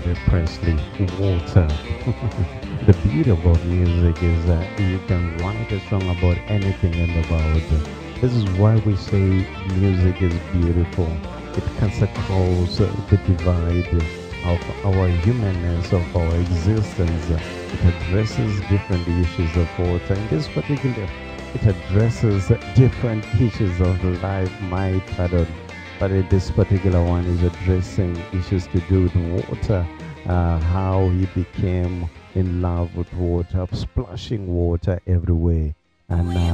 Presley, Water. The beauty about music is that you can write a song about anything in the world. This is why we say music is beautiful. It cuts across the divide of our humanness, of our existence. It addresses different issues of water. In this particular, it addresses different issues of life, my pardon. But in this particular one is addressing issues to do with water, how he became in love with water, splashing water everywhere. And now